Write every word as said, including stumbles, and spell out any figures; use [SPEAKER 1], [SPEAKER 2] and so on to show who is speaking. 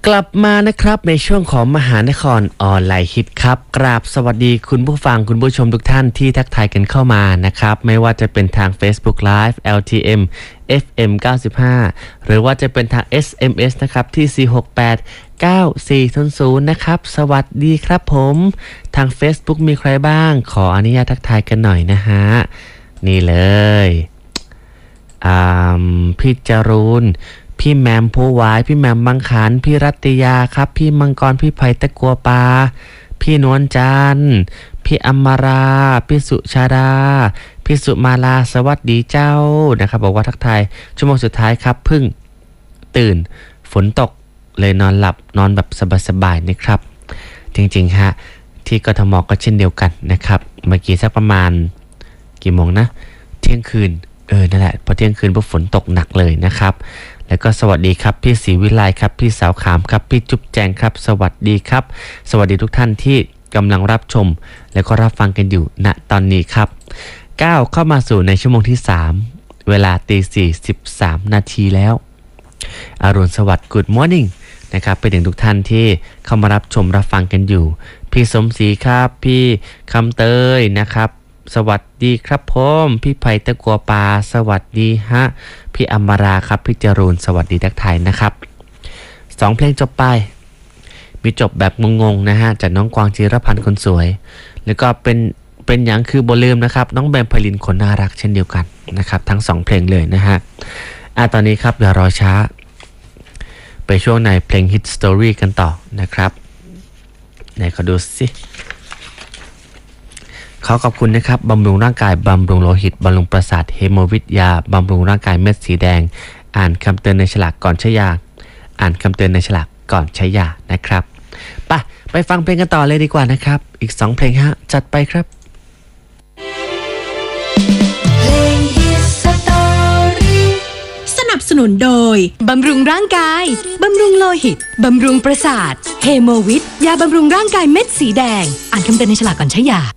[SPEAKER 1] กลับมานะครับในช่วงของมหานครออนไลน์ฮิตครับกราบสวัสดีคุณผู้ฟังคุณผู้ชมทุกท่านที่ทักทายกันเข้ามานะครับไม่ว่าจะเป็นทาง Facebook Live แอล ที เอ็ม เอฟ เอ็ม เก้าสิบห้า หรือว่าจะเป็นทาง เอส เอ็ม เอส นะครับที่ สี่ หก แปด เก้า สี่ ศูนย์ ศูนย์ นะครับสวัสดีครับผมทาง Facebook มีใครบ้างขออนุญาตทักทายกันหน่อยนะฮะนี่เลยอ่าพี่จรูนพี่แมมผู้วายพี่แมมมังคันพี่รัตยาครับพี่มังกรพี่ไผ่ตะกัวปลาพี่นวลจันทร์พี่อมราพี่สุชาดาพี่สุมาลาสวัสดีเจ้านะครับบอกว่าทักทายชั่วโมงสุดท้ายครับเพิ่งตื่นฝนตกเลยนอนหลับนอนแบบสบายๆนะครับจริงๆฮะที่กทมก็เช่นเดียวกันนะครับเมื่อกี้สักประมาณกี่โมงนะเที่ยงคืนเออนั่นแหละพอเที่ยงคืนพวกฝนตกหนักเลยนะครับแล้วก็สวัสดีครับพี่ศรีวิไลครับพี่สาวขามครับพี่จุ๊บแจงครับสวัสดีครับสวัสดีทุกท่านที่กำลังรับชมแล้วก็รับฟังกันอยู่ณตอนนี้ครับก้าวเข้ามาสู่ในชั่วโมงที่สามเวลาตีสี่สิบสามนาทีแล้วอรุณสวัสดิ์ Good Morning นะครับไปถึงทุกท่านที่เข้ามารับชมรับฟังกันอยู่พี่สมศรีครับพี่คำเตยนะครับสวัสดีครับผมพี่ไผ่ตะกัวปลาสวัสดีฮะพี่อมราครับพี่จรูนสวัสดีทักทายนะครับสองเพลงจบไปมีจบแบบงงๆนะฮะจากน้องกวางจิรพันธ์คนสวยแล้วก็เป็นเป็นอย่างคือบ่ลืมนะครับน้องแบมไพลินคนน่ารักเช่นเดียวกันนะครับทั้งสองเพลงเลยนะฮะอ่ะตอนนี้ครับอย่ารอช้าไปช่วงในเพลงฮิตสตอรี่กันต่อนะครับไหนขอดูสิขอขอบคุณนะครับบำรุงร่างกายบำรุงโลหิตบำรุงประสาทเฮโมวิทยาบำรุงร่างกายเม็ดสีแดงอ่านคำเตือนในฉลากก่อนใช้ยาอ่านคำเตือนในฉลากก่อนใช้ยานะครับไปไปฟังเพลงกันต่อเลยดีกว่านะครับอีกสองเพลงฮะจัดไปครับ
[SPEAKER 2] เพลงฮิตสตอรี่สนับสนุนโดยบำรุงร่างกายบำรุงโลหิตบำรุงประสาทเฮโมวิทยาบำรุงร่างกายเม็ดสีแดงอ่านคำเตือนในฉลากก่อนใช้ยา